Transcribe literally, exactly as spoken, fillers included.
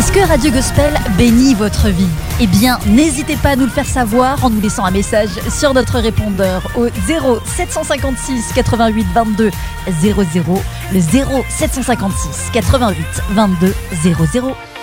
Est-ce que Radio Gospel bénit votre vie? Eh bien, n'hésitez pas à nous le faire savoir en nous laissant un message sur notre répondeur au zéro sept cent cinquante-six quatre-vingt-huit vingt-deux zéro zéro, le zéro sept cent cinquante-six quatre-vingt-huit vingt-deux zéro zéro.